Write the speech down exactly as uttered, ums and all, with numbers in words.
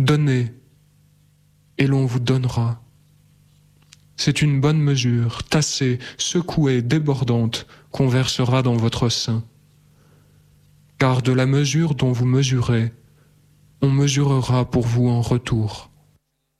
Donnez, et l'on vous donnera. C'est une bonne mesure, tassée, secouée, débordante, qu'on versera dans votre sein. Car de la mesure dont vous mesurez, on mesurera pour vous en retour.